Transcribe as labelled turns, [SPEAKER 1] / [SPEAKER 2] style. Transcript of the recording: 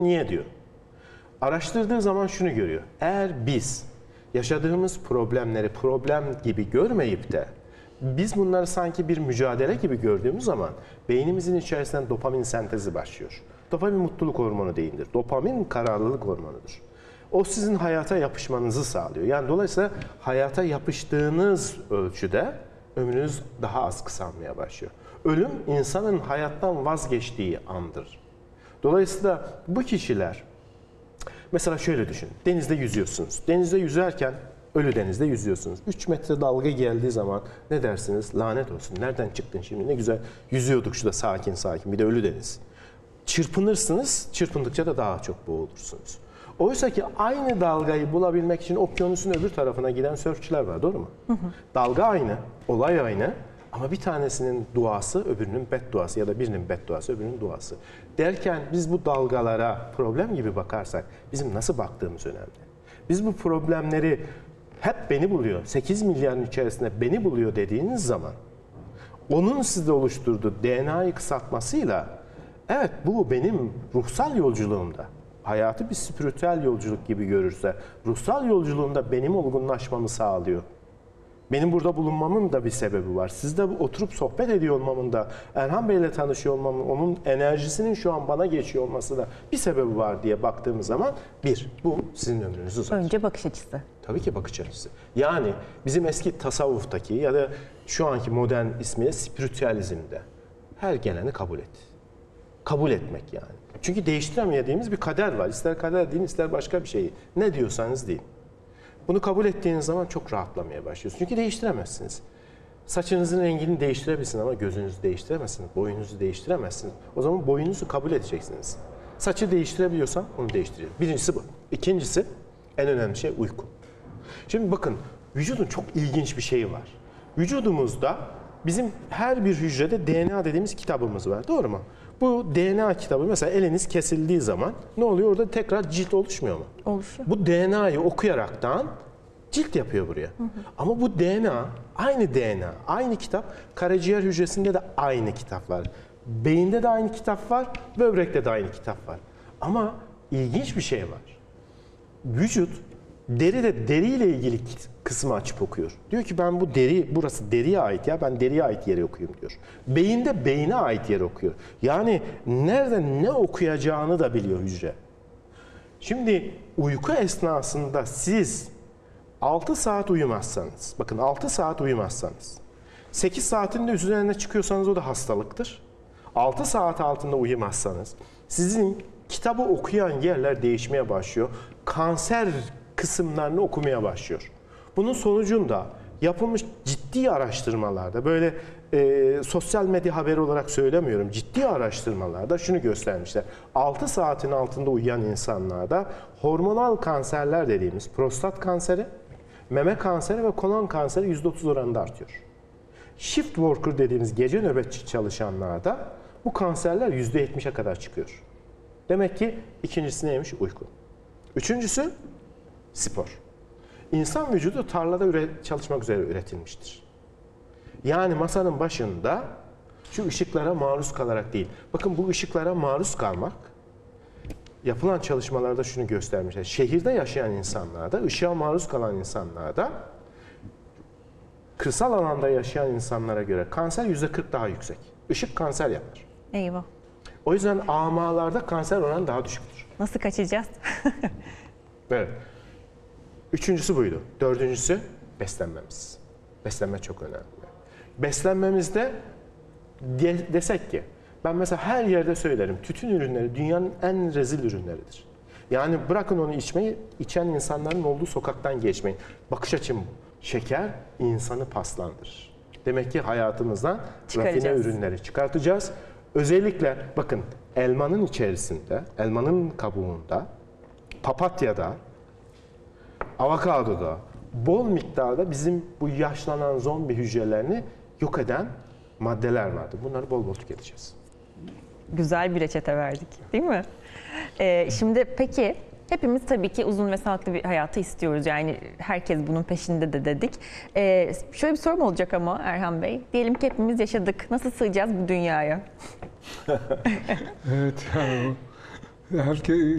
[SPEAKER 1] Niye diyor? Araştırdığı zaman şunu görüyor. Eğer biz yaşadığımız problemleri problem gibi görmeyip de biz bunları sanki bir mücadele gibi gördüğümüz zaman beynimizin içerisinden dopamin sentezi başlıyor. Dopamin mutluluk hormonu değildir. Dopamin kararlılık hormonudur. O sizin hayata yapışmanızı sağlıyor. Yani dolayısıyla hayata yapıştığınız ölçüde ömrünüz daha az kısalmaya başlıyor. Ölüm insanın hayattan vazgeçtiği andır. Dolayısıyla bu kişiler, mesela şöyle düşün, denizde yüzüyorsunuz. Denizde yüzerken, ölü denizde yüzüyorsunuz. 3 metre dalga geldiği zaman ne dersiniz? Lanet olsun, nereden çıktın şimdi? Ne güzel yüzüyorduk şurada sakin sakin, bir de ölü deniz. Çırpınırsınız, çırpındıkça da daha çok boğulursunuz. Oysa ki aynı dalgayı bulabilmek için okyanusun öbür tarafına giden sörfçüler var, doğru mu? Dalga aynı, olay aynı. Ama bir tanesinin duası, öbürünün bedduası ya da birinin bedduası, öbürünün duası. Derken biz bu dalgalara problem gibi bakarsak bizim nasıl baktığımız önemli. Biz bu problemleri hep beni buluyor, 8 milyarın içerisinde beni buluyor dediğiniz zaman onun sizde oluşturduğu DNA'yı kısaltmasıyla evet bu benim ruhsal yolculuğumda, hayatı bir spiritüel yolculuk gibi görürse ruhsal yolculuğumda benim olgunlaşmamı sağlıyor. Benim burada bulunmamın da bir sebebi var. Sizde oturup sohbet ediyor olmamın da, Erhan Bey'le tanışıyor olmamın, onun enerjisinin şu an bana geçiyor olması da bir sebebi var diye baktığımız zaman bu sizin ömrünüzü uzatır.
[SPEAKER 2] Önce bakış açısı.
[SPEAKER 1] Tabii ki bakış açısı. Yani bizim eski tasavvuftaki ya da şu anki modern ismiyle spiritüalizmde her geleni kabul et. Kabul etmek yani. Çünkü değiştiremediğimiz bir kader var. İster kader deyin, ister başka bir şey. Ne diyorsanız deyin. Bunu kabul ettiğiniz zaman çok rahatlamaya başlıyorsunuz. Çünkü değiştiremezsiniz. Saçınızın rengini değiştirebilirsiniz ama gözünüzü değiştiremezsiniz. Boyunuzu değiştiremezsiniz. O zaman boyunuzu kabul edeceksiniz. Saçı değiştirebiliyorsan onu değiştirin. Birincisi bu. İkincisi en önemli şey uyku. Şimdi bakın vücudun çok ilginç bir şeyi var. Vücudumuzda bizim her bir hücrede DNA dediğimiz kitabımız var. Doğru mu? Bu DNA kitabı mesela eliniz kesildiği zaman ne oluyor? Orada tekrar cilt oluşmuyor mu?
[SPEAKER 2] Oluşuyor.
[SPEAKER 1] Bu DNA'yı okuyaraktan cilt yapıyor buraya. Ama bu DNA, aynı kitap karaciğer hücresinde de aynı kitap var. Beyinde de aynı kitap var, böbrekte de aynı kitap var. Ama ilginç bir şey var. Vücut deriyle ilgili kısmı açıp okuyor. Diyor ki ben bu burası deriye ait ya, ben deriye ait yeri okuyayım diyor. Beyinde beyine ait yeri okuyor. Yani nerede ne okuyacağını da biliyor hücre. Şimdi uyku esnasında siz 6 saat uyumazsanız, bakın 6 saat uyumazsanız, 8 saatin de üzerine çıkıyorsanız o da hastalıktır. 6 saat altında uyumazsanız sizin kitabı okuyan yerler değişmeye başlıyor. Kanser kısımlarını okumaya başlıyor. Bunun sonucunda yapılmış ciddi araştırmalarda, böyle sosyal medya haberi olarak söylemiyorum, ciddi araştırmalarda şunu göstermişler. 6 saatin altında uyuyan insanlarda hormonal kanserler dediğimiz prostat kanseri, meme kanseri ve kolon kanseri %30 oranında artıyor. Shift worker dediğimiz gece nöbetçi çalışanlarda bu kanserler %70'e kadar çıkıyor. Demek ki ikincisi neymiş? Uyku. Üçüncüsü spor. İnsan vücudu tarlada çalışmak üzere üretilmiştir. Yani masanın başında şu ışıklara maruz kalarak değil. Bakın bu ışıklara maruz kalmak, yapılan çalışmalarda şunu göstermişler. Şehirde yaşayan insanlarda, ışığa maruz kalan insanlarda, kırsal alanda yaşayan insanlara göre kanser %40 daha yüksek. Işık kanser yapar.
[SPEAKER 2] Eyvah.
[SPEAKER 1] O yüzden amalarda kanser oranı daha düşüktür.
[SPEAKER 2] Nasıl kaçacağız?
[SPEAKER 1] Evet. Üçüncüsü buydu. Dördüncüsü beslenmemiz. Beslenme çok önemli. Beslenmemizde desek ki, ben mesela her yerde söylerim, tütün ürünleri dünyanın en rezil ürünleridir. Yani bırakın onu içmeyi, içen insanların olduğu sokaktan geçmeyin. Bakış açım bu. Şeker insanı paslandırır. Demek ki hayatımızdan rafine ürünleri çıkartacağız. Özellikle bakın elmanın içerisinde, elmanın kabuğunda, papatyada, avokadoda bol miktarda bizim bu yaşlanan zombi hücrelerini yok eden maddeler vardır. Bunları bol bol tüketeceğiz.
[SPEAKER 2] Güzel bir reçete verdik, değil mi? Şimdi peki hepimiz tabii ki uzun ve sağlıklı bir hayatı istiyoruz. Yani herkes bunun peşinde de dedik. Şöyle bir sorum olacak ama Erhan Bey. Diyelim ki hepimiz yaşadık. Nasıl sığacağız bu dünyaya?
[SPEAKER 3] Evet, yani herkes